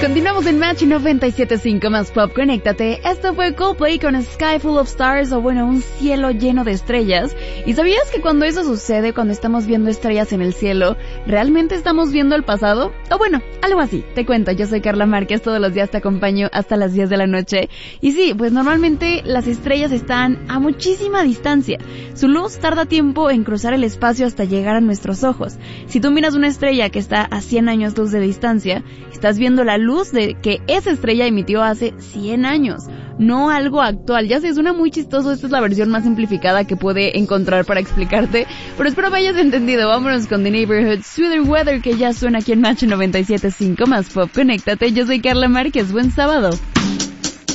Continuamos en Match 97.5 más Pop, conéctate. Esto fue Coldplay con Sky Full of Stars, o bueno, un cielo lleno de estrellas. ¿Y sabías que cuando eso sucede, cuando estamos viendo estrellas en el cielo, realmente estamos viendo el pasado? O bueno, algo así. Te cuento, yo soy Carla Márquez, todos los días te acompaño hasta las 10 de la noche. Y sí, pues normalmente las estrellas están a muchísima distancia. Su luz tarda tiempo en cruzar el espacio hasta llegar a nuestros ojos. Si tú miras una estrella que está a 100 años luz de distancia, estás viendo la luz de que esa estrella emitió hace 100 años, no algo actual. Ya sé, suena muy chistoso, esta es la versión más simplificada que pude encontrar para explicarte, pero espero me hayas entendido. Vámonos con The Neighborhood, Sweeter Weather, que ya suena aquí en Match 97.5 más Pop, conéctate. Yo soy Carla Márquez, buen sábado.